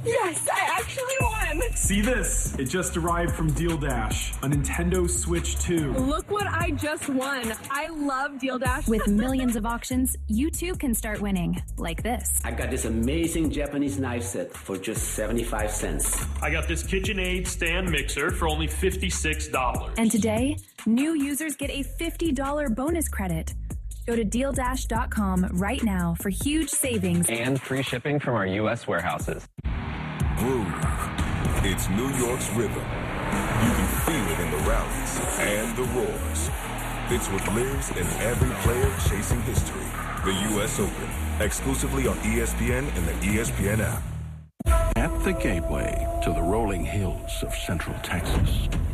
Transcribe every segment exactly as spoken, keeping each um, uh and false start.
Yes, I actually won! See this? It just arrived from Deal Dash, a Nintendo Switch two. Look what I just won. I love Deal Dash. With millions of auctions, you too can start winning, like this. I got this amazing Japanese knife set for just seventy-five cents. I got this KitchenAid stand mixer for only fifty-six dollars. And today, new users get a fifty dollars bonus credit. Go to deal dash dot com right now for huge savings and free shipping from our U S warehouses. Groove. It's New York's rhythm. You can feel it in the rallies and the roars. It's what lives in every player chasing history. The U S Open, exclusively on E S P N and the E S P N app. At the gateway to the rolling hills of Central Texas,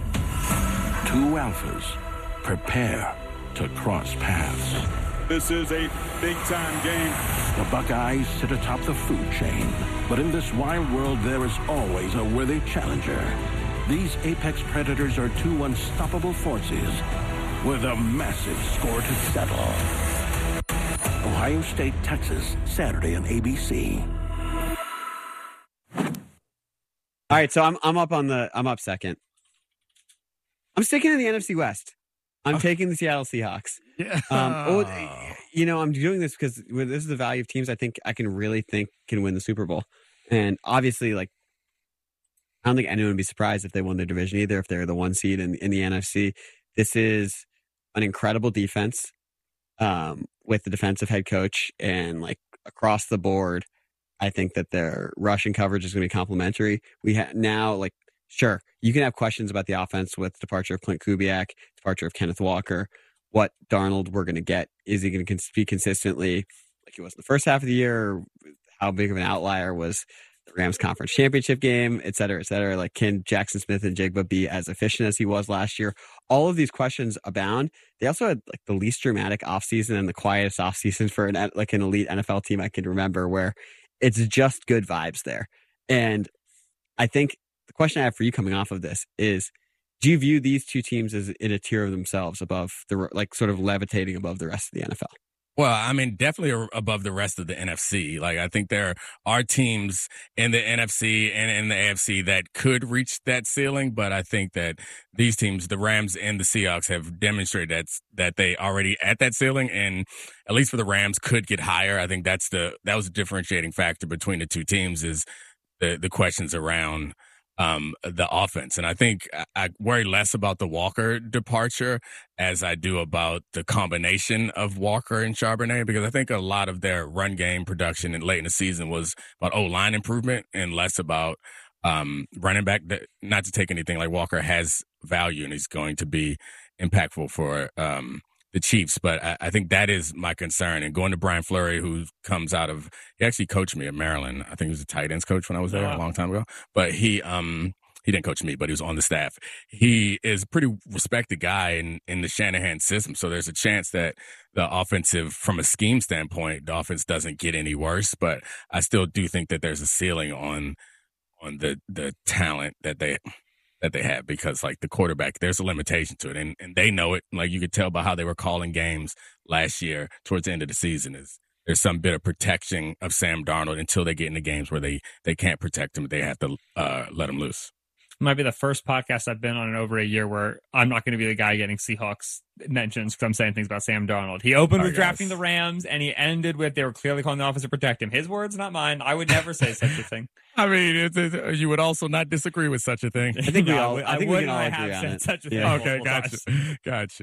two alphas prepare to cross paths. This is a big-time game. The Buckeyes sit atop the food chain, but in this wild world, there is always a worthy challenger. These apex predators are two unstoppable forces with a massive score to settle. Ohio State, Texas, Saturday on A B C. All right, so I'm I'm up on the I'm up second. I'm sticking to the N F C West. I'm oh. taking the Seattle Seahawks. Yeah. Um, oh, you know, I'm doing this because this is the value of teams I think I can really think can win the Super Bowl. And obviously, like, I don't think anyone would be surprised if they won their division either, if they're the one seed in, in the N F C. This is an incredible defense um, with the defensive head coach. And, like, across the board, I think that their rushing coverage is going to be complementary. We have now, like, sure, you can have questions about the offense with the departure of Clint Kubiak, departure of Kenneth Walker, what Darnold we're going to get. Is he going to be consistently like he was in the first half of the year? How big of an outlier was the Rams conference championship game, et cetera, et cetera? Like, can Jackson Smith and Jigba be as efficient as he was last year? All of these questions abound. They also had like the least dramatic offseason and the quietest offseason for an like an elite N F L team I can remember, where it's just good vibes there. And I think the question I have for you coming off of this is, do you view these two teams as in a tier of themselves above the, like, sort of levitating above the rest of the N F L? Well, I mean, definitely above the rest of the N F C. Like, I think there are teams in the N F C and in the A F C that could reach that ceiling, but I think that these teams, the Rams and the Seahawks, have demonstrated that, that they already at that ceiling, and at least for the Rams, could get higher. I think that's the that was a differentiating factor between the two teams, is the the questions around Um, the offense. And I think I worry less about the Walker departure as I do about the combination of Walker and Charbonnet, because I think a lot of their run game production in late in the season was about O-line improvement and less about um, running back. Not to take anything, like Walker has value and he's going to be impactful for um, the Chiefs, but I, I think that is my concern. And going to Brian Fleury, who comes out of, he actually coached me at Maryland. I think he was a tight ends coach when I was there a long time ago. But he um he didn't coach me, but he was on the staff. He is a pretty respected guy in, in the Shanahan system. So there's a chance that the offensive, from a scheme standpoint, the offense doesn't get any worse. But I still do think that there's a ceiling on on the the talent that they that they have, because like the quarterback, there's a limitation to it. And, and they know it. Like, you could tell by how they were calling games last year towards the end of the season, is there's some bit of protection of Sam Darnold until they get into games where they, they can't protect him. They have to uh, let him loose. Might be the first podcast I've been on in over a year where I'm not going to be the guy getting Seahawks mentions because I'm saying things about Sam Darnold. He opened with drafting the Rams, and he ended with they were clearly calling the offense to protect him. His words, not mine. I would never say such a thing. I mean, it's, it's, you would also not disagree with such a thing. I think we no, all. I, I think we can all agree on it. Such a yeah. thing Okay, gotcha, times. gotcha.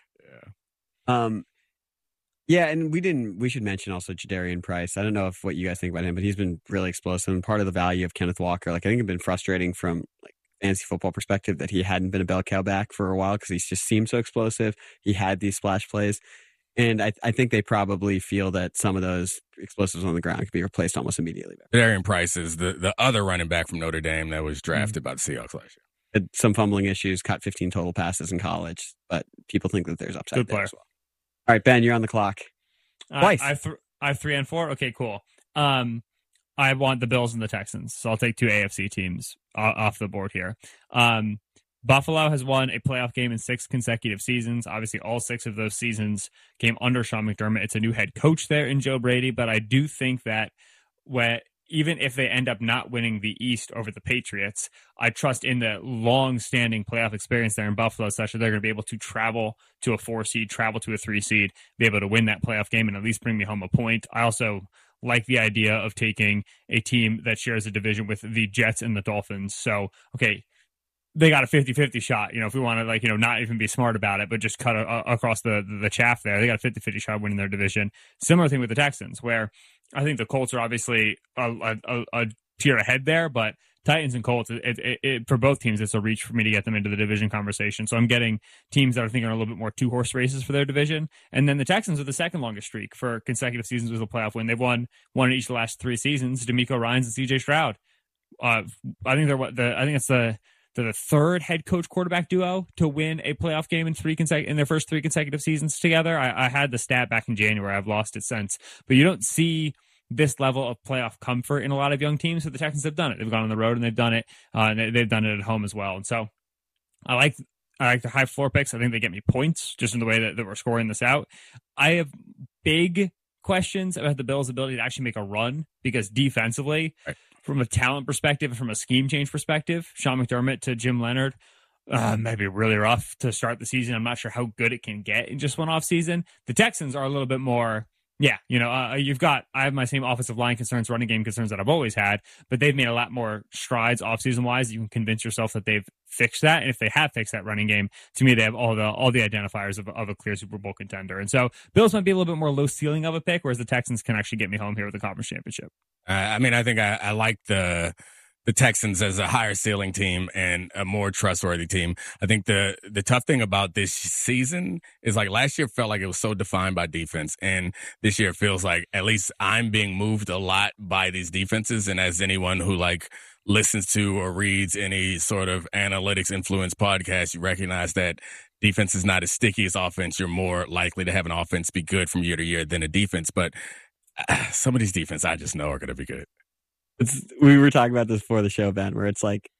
Yeah. Um. Yeah, and we didn't. We should mention also Jadarian Price. I don't know if what you guys think about him, but he's been really explosive. And part of the value of Kenneth Walker, like I think, it's been frustrating from like fantasy football perspective that he hadn't been a bell cow back for a while because he just seemed so explosive. He had these splash plays, and I, I think they probably feel that some of those explosives on the ground could be replaced almost immediately. Jadarian Price is the, the other running back from Notre Dame that was drafted mm-hmm. by the Seahawks last year. Had some fumbling issues, caught fifteen total passes in college, but people think that there's upside Good there player. as well. All right, Ben, you're on the clock. Twice. Uh, I, th- I have three and four. Okay, cool. Um, I want the Bills and the Texans, so I'll take two A F C teams off the board here. Um, Buffalo has won a playoff game in six consecutive seasons. Obviously, all six of those seasons came under Sean McDermott. It's a new head coach there in Joe Brady, but I do think that when even if they end up not winning the East over the Patriots, I trust in the long-standing playoff experience there in Buffalo, such that they're going to be able to travel to a four seed, travel to a three seed, be able to win that playoff game and at least bring me home a point. I also like the idea of taking a team that shares a division with the Jets and the Dolphins. So, okay, they got a fifty-fifty shot, you know, if we want to, like, you know, not even be smart about it, but just cut a, a, across the, the chaff there. They got a fifty-fifty shot winning their division. Similar thing with the Texans, where I think the Colts are obviously a, a, a tier ahead there, but Titans and Colts, it, it, it, for both teams, it's a reach for me to get them into the division conversation. So I'm getting teams that are thinking are a little bit more two-horse races for their division. And then the Texans are the second longest streak for consecutive seasons with a playoff win. They've won one in each of the last three seasons, D'Amico Ryans and C J Stroud. Uh, I think they're what the I think it's the They're the third head coach quarterback duo to win a playoff game in three consec- in their first three consecutive seasons together. I, I had the stat back in January. I've lost it since. But you don't see this level of playoff comfort in a lot of young teams. So the Texans have done it. They've gone on the road and they've done it. Uh, and they, they've done it at home as well. And so I like I like the high floor picks. I think they get me points just in the way that, that we're scoring this out. I have big questions about the Bills' ability to actually make a run because defensively, right, from a talent perspective, from a scheme change perspective, Sean McDermott to Jim Leonard, uh, maybe really rough to start the season. I'm not sure how good it can get in just one off season. The Texans are a little bit more, yeah, you know, uh, you've got, I have my same offensive line concerns, running game concerns that I've always had, but they've made a lot more strides off season wise. You can convince yourself that they've fixed that. And if they have fixed that running game, to me, they have all the, all the identifiers of, of a clear Super Bowl contender. And so Bills might be a little bit more low ceiling of a pick, whereas the Texans can actually get me home here with the conference championship. Uh, I mean, I think I, I like the the Texans as a higher ceiling team and a more trustworthy team. I think the the tough thing about this season is, like, last year felt like it was so defined by defense, and this year it feels like at least I'm being moved a lot by these defenses. And as anyone who like listens to or reads any sort of analytics influence podcast, you recognize that defense is not as sticky as offense. You're more likely to have an offense be good from year to year than a defense, but some of these defense I just know are going to be good. It's, we were talking about this before the show, Ben, where it's like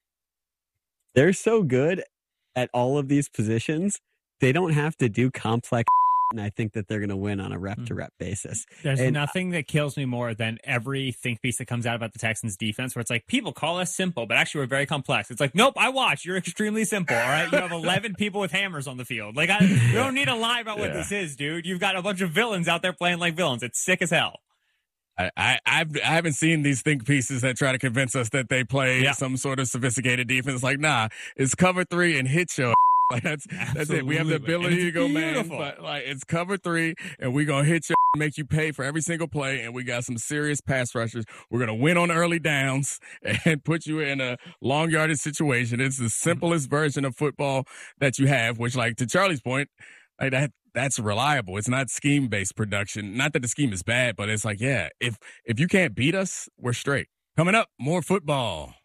they're so good at all of these positions, they don't have to do complex, and I think that they're going to win on a rep-to-rep basis. There's and, nothing that kills me more than every think piece that comes out about the Texans defense where it's like, people call us simple, but actually we're very complex. It's like, nope, I watch. You're extremely simple, all right? You have eleven people with hammers on the field. Like, I, you don't need to lie about what yeah. this is, dude. You've got a bunch of villains out there playing like villains. It's sick as hell. I, I, I've, I haven't seen these think pieces that try to convince us that they play yeah. some sort of sophisticated defense. Like, nah, it's cover three and hit your like that's Absolutely. That's it. We have the ability to go beautiful. man, but like it's cover three and we're gonna hit your make you pay for every single play, and we got some serious pass rushers. We're gonna win on early downs and put you in a long yardage situation. It's the simplest version of football that you have, which, like, to Charlie's point, like that that's reliable. It's not scheme-based production. Not that the scheme is bad, but it's like, yeah, if if you can't beat us, we're straight. Coming up, more football.